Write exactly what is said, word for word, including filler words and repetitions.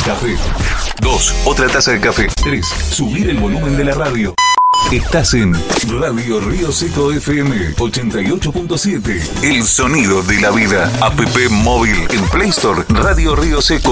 café. Dos, otra taza de café. Tres, subir el volumen de la radio. Estás en Radio Río Seco F M ochenta y ocho punto siete. El sonido de la vida. App móvil en Play Store. Radio Río Seco.